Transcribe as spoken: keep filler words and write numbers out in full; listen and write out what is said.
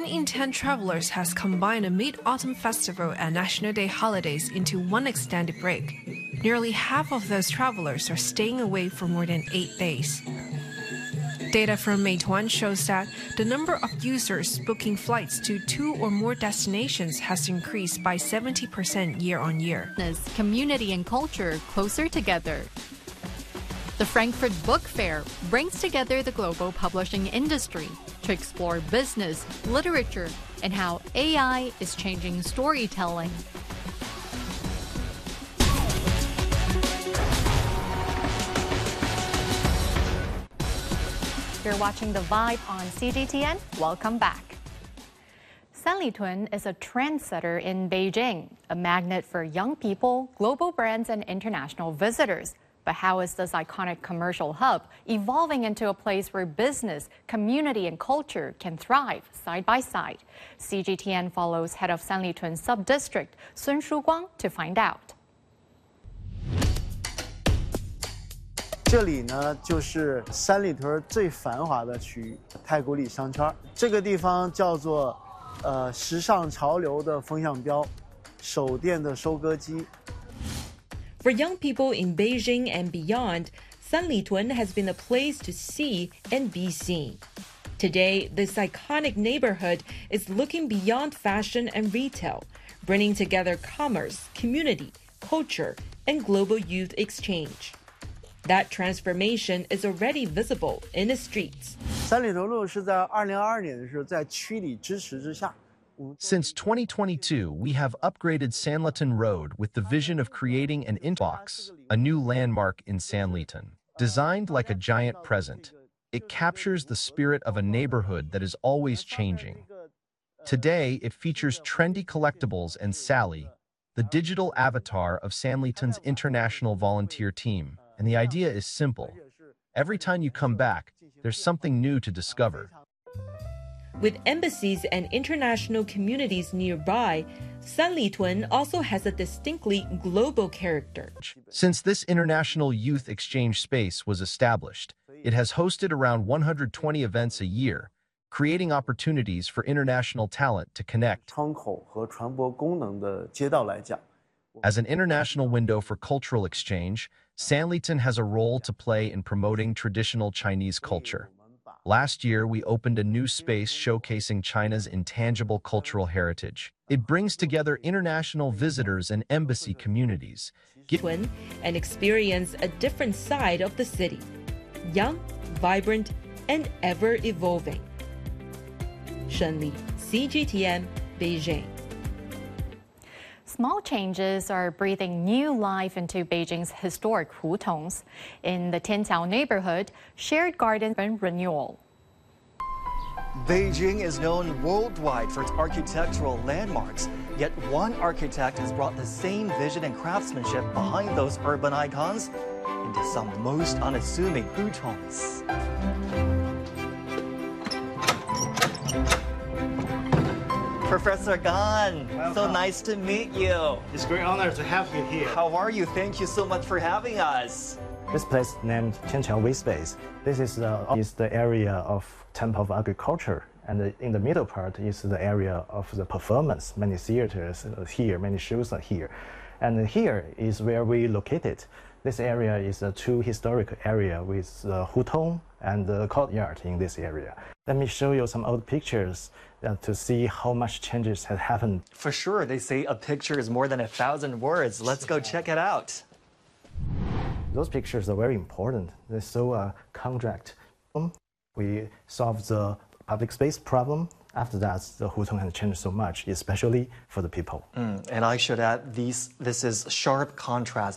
one in ten travelers has combined a Mid-Autumn Festival and National Day holidays into one extended break. Nearly half of those travelers are staying away for more than eight days. Data from Meituan shows that the number of users booking flights to two or more destinations has increased by seventy percent year on year. Community and culture closer together. The Frankfurt Book Fair brings together the global publishing industry to explore business, literature, and how A I is changing storytelling. You're watching The Vibe on C G T N. Welcome back. Sanlitun is a trendsetter in Beijing, a magnet for young people, global brands, and international visitors. But how is this iconic commercial hub evolving into a place where business, community, and culture can thrive side by side? C G T N follows head of Sanlitun Sub-District, Sun Shuguang, to find out. 这里呢，就是三里屯最繁华的区域——太古里商圈。这个地方叫做，呃，时尚潮流的风向标，手电的收割机。 For young people in Beijing and beyond, Sanlitun has been a place to see and be seen. Today, this iconic neighborhood is looking beyond fashion and retail, bringing together commerce, community, culture, and global youth exchange. That transformation is already visible in the streets. 三里屯路是在二零二二年的时候，在区里支持之下。 Since twenty twenty-two, we have upgraded Sanlitun Road with the vision of creating an Inbox, a new landmark in Sanlitun. Designed like a giant present, it captures the spirit of a neighborhood that is always changing. Today, it features trendy collectibles and Sally, the digital avatar of Sanlitun's international volunteer team. And the idea is simple. Every time you come back, there's something new to discover. With embassies and international communities nearby, Sanlitun also has a distinctly global character. Since this international youth exchange space was established, it has hosted around one hundred twenty events a year, creating opportunities for international talent to connect. As an international window for cultural exchange, Sanlitun has a role to play in promoting traditional Chinese culture. Last year, we opened a new space showcasing China's intangible cultural heritage. It brings together international visitors and embassy communities. And experience a different side of the city. Young, vibrant, and ever-evolving. Shen Li, C G T N, Beijing. Small changes are breathing new life into Beijing's historic hutongs. In the Tianqiao neighborhood, shared garden and renewal. Beijing is known worldwide for its architectural landmarks, yet one architect has brought the same vision and craftsmanship behind those urban icons into some most unassuming hutongs. Professor Gan, welcome. So nice to meet you. It's a great honor to have you here. How are you? Thank you so much for having us. This place named Tianqiao Way Space. This is the, is the area of Temple of Agriculture, and in the middle part is the area of the performance. Many theaters are here, many shows are here. And here is where we located. This area is a true historic area with the hutong and the courtyard in this area. Let me show you some old pictures uh, to see how much changes have happened. For sure, they say a picture is more than a thousand words. Let's go check it out. Those pictures are very important. They show a contract. We solved the public space problem. After that, the hutong has changed so much, especially for the people. Mm, and I should add, these, this is sharp contrast